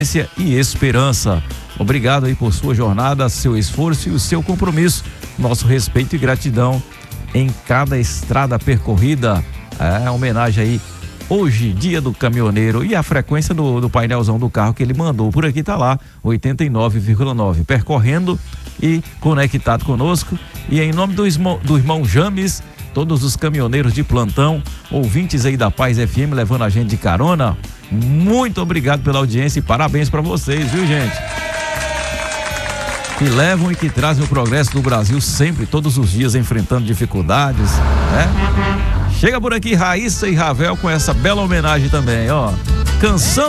e esperança. Obrigado aí por sua jornada, seu esforço e o seu compromisso. Nosso respeito e gratidão em cada estrada percorrida. Homenagem aí hoje, dia do caminhoneiro, e a frequência do painelzão do carro que ele mandou por aqui tá lá, 89,9, percorrendo e conectado conosco. E em nome do irmão James, todos os caminhoneiros de plantão, ouvintes aí da Paz FM levando a gente de carona, muito obrigado pela audiência e parabéns para vocês, viu, gente? Que levam e que trazem o progresso do Brasil sempre, todos os dias, enfrentando dificuldades, né? Chega por aqui Raíssa e Ravel com essa bela homenagem também, ó. Canção